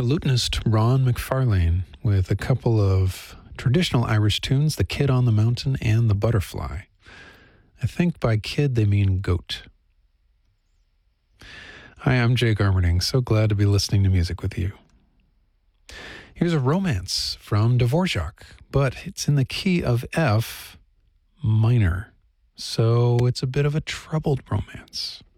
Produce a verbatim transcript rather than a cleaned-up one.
lutenist Ron McFarlane with a couple of traditional Irish tunes, The Kid on the Mountain and The Butterfly. I think by kid they mean goat. Hi, I'm Jay Garmerding. So glad to be listening to music with you. Here's a romance from Dvorak, but it's in the key of F minor, so it's a bit of a troubled romance.